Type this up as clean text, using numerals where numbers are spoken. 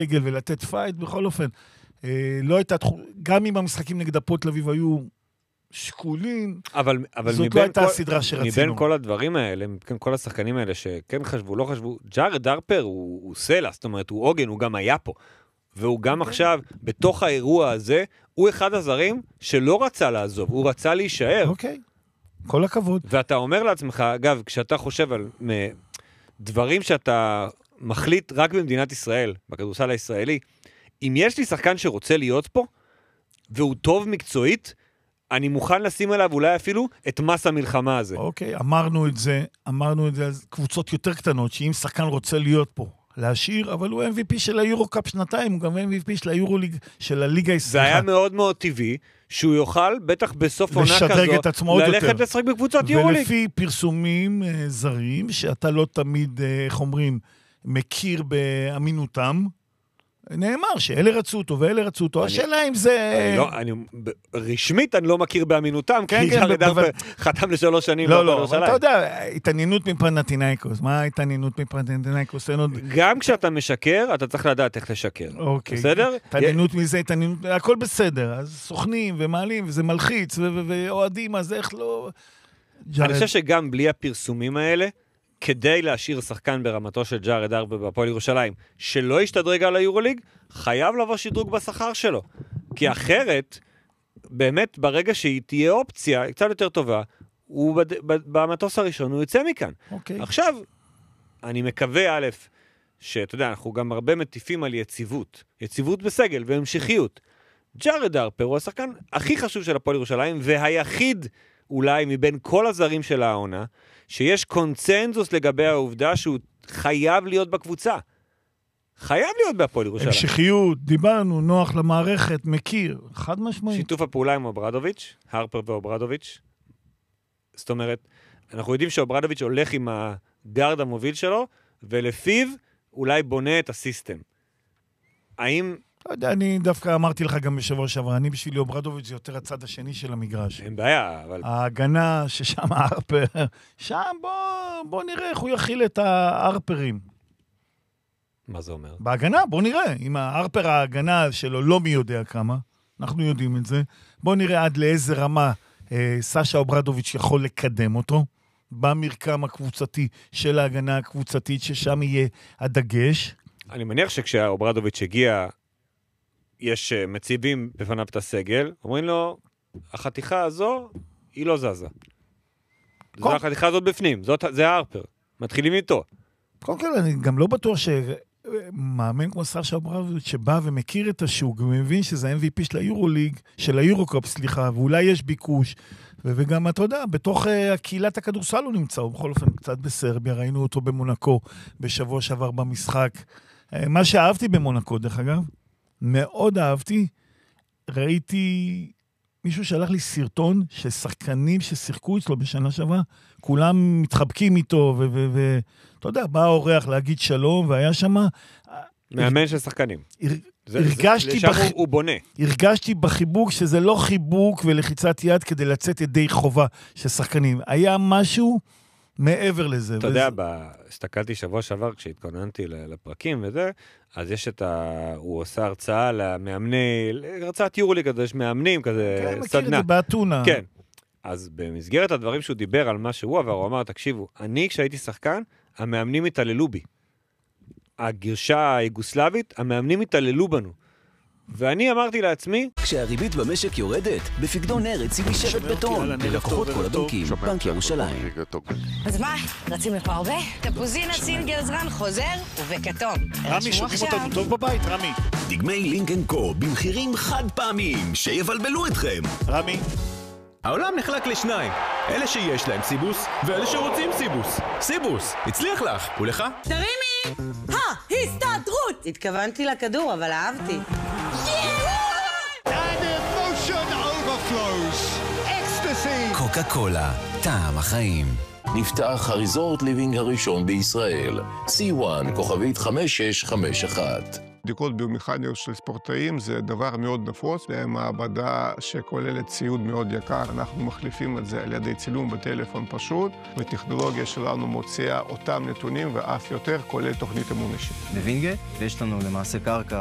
רגל ולתת פייט, בכל אופן. לא הייתה, גם אם המשחקים נגד הפועל תל אביב היו שקולים, אבל זאת לא הייתה הסדרה שרצינו. מבין כל הדברים האלה, מבין כל השחקנים האלה שכן חשבו, לא חשבו, ג'ארד הרפר הוא סלע, זאת אומרת, הוא עוגן, הוא גם היה פה. והוא גם עכשיו, בתוך האירוע הזה, הוא אחד הזרים שלא רצה לעזוב, הוא רצה להישאר. אוקיי, כל הכבוד. ואתה אומר לעצמך, אגב, כשאתה חושב על דברים שאתה מחליט רק במדינת ישראל, בכדורסל הישראלי, אם יש לי שחקן שרוצה להיות פה, והוא טוב מקצועית, אני מוכן לשים עליו אולי אפילו את מס המלחמה הזה. אוקיי, אמרנו את זה על קבוצות יותר קטנות, שאם שחקן רוצה להיות פה, להשאיר, אבל הוא MVP של היורו-קאפ שנתיים, הוא גם MVP של היורו-ליג, של הליגה הישראלית. זה היה מאוד מאוד טבעי, שהוא יוכל, בטח בסוף עונה כזו, ללכת לשחק בקבוצות יורו-ליג. ולפי פרסומים זרים, שאתה לא תמיד, איך אומרים, מכיר באמינותם, נאמר שאלה רצו אותו ואלה רצו אותו. השאלה אם זה... רשמית אני לא מכיר באמינותם, כי ג'ארד הרפר חתם ל3 שנים. לא, אבל אתה יודע, התעניינות מפנתינייקוס. מה ההתעניינות מפנתינייקוס? גם כשאתה משקר, אתה צריך לדעת איך לשקר. בסדר? התעניינות מזה, הכל בסדר. אז סוכנים ומעלים, וזה מלחיץ, ואוהדים, אז איך לא... אני חושב שגם בלי הפרסומים האלה, כדי להשאיר שחקן ברמתו של ג'ארד הרפר בהפועל ירושלים, שלא ישתדרג על היורוליג, חייב לבוא שדרוג בשכר שלו. כי אחרת, באמת, ברגע שהיא תהיה אופציה, קצת יותר טובה, הוא במטוס הראשון, הוא יוצא מכאן. עכשיו, אני מקווה, א', שאתה יודע, אנחנו גם הרבה מטיפים על יציבות בסגל והמשכיות. ג'ארד הרפר הוא השחקן הכי חשוב של הפועל ירושלים, והיחיד אולי מבין כל הזרים של העונה, שיש קונצנזוס לגבי העובדה שהוא חייב להיות בקבוצה. חייב להיות בהפועל ירושלים. המשכיות, דיברנו, נוח למערכת, מכיר, חד משמעית. שיתוף הפעולה עם אוברדוביץ', הרפר ואוברדוביץ'. זאת אומרת, אנחנו יודעים שאוברדוביץ' הולך עם הגארד המוביל שלו, ולפיו אולי בונה את הסיסטם. האם... לא יודע, אני דווקא אמרתי לך גם בשבוע שעבר, אני בשבילי אוברדוביץ' זה יותר הצד השני של המגרש. אין בעיה, אבל... ההגנה ששם הארפר, שם בוא נראה איך הוא יכיל את הארפרים. מה זה אומר? בהגנה, בוא נראה. אם הארפר ההגנה שלו לא מי יודע כמה, אנחנו יודעים את זה, בוא נראה עד לאיזה רמה סשה אוברדוביץ' יכול לקדם אותו, במרקם הקבוצתי של ההגנה הקבוצתית, ששם יהיה הדגש. אני מניח שכשאוברדוביץ' הגיע... יש מציבים בפניו את הסגל, אומרים לו, החתיכה הזו, היא לא זזה. זו החתיכה הזאת בפנים, זה הארפר. מתחילים איתו. קודם כל, אני גם לא בטוח שמאמן כמו סשה אוברדוביץ' שבא ומכיר את השוק, ומבין שזה MVP של היורוליג, של היורוקאפ, סליחה, ואולי יש ביקוש, וגם, אתה יודע, בתוך הקהילת הכדורסל הוא נמצא, הוא בכל אופן קצת בסרביה, ראינו אותו במונקו, בשבוע שעבר במשחק. מה שאהבתי במונקו, דרך אגב, מאוד אהבתי, ראיתי מישהו שלח לי סרטון של שחקנים ששיחקו אצלו בשנה שעברה, כולם מתחבקים איתו, ואתה יודע, בא האורח להגיד שלום, והיה שם... מאמן של שחקנים. הוא בונה. הרגשתי בחיבוק שזה לא חיבוק ולחיצת יד כדי לצאת ידי חובה של שחקנים. היה משהו מעבר לזה. אתה יודע, הסתכלתי שבוע שעבר כשהתכוננתי לפרקים וזה, אז יש הוא עושה הרצאה למאמני, הרצאת יורוליג כזה, יש מאמנים כזה, סדנה. כן, מכיר את זה באתונה. כן. אז במסגרת הדברים שהוא דיבר על מה שהוא עבר, הוא אמר, תקשיבו, אני כשהייתי שחקן, המאמנים התעללו בי. הגרשה היוגוסלבית, המאמנים התעללו בנו. ואני אמרתי לעצמי... כשהריבית במשק יורדת, בפקדון ארץ היא משבת בטון, ללקוחות כל הבנקים, בנק ירושלים. אז מה, רצים לפה הרבה? תפוזינה סינגל זרן חוזר ובכתום. רמי, שומעים אותנו טוב בבית, רמי. דגמי לינקן קו במחירים חד פעמים שיבלבלו אתכם. רמי. העולם נחלק לשניים, אלה שיש להם סיבוס ואלה שרוצים סיבוס. סיבוס, הצליח לך, ולך? תרימי! הסתדרות! התכוונתי לכדור, אבל אהבתי. קוקה קולה, טעם החיים. נפתח הריזורט ליבינג הראשון בישראל, C1 כוכבית 5651. בדיקות ביומכניות של ספורטאים זה דבר מאוד נפוץ, מעבדה שכוללת ציוד מאוד יקר, אנחנו מחליפים את זה על ידי צילום בטלפון פשוט, וטכנולוגיה שלנו מוציאה אותם נתונים ואף יותר, כולל תוכנית אימון אישית. בווינגייט יש לנו למעשה קרקע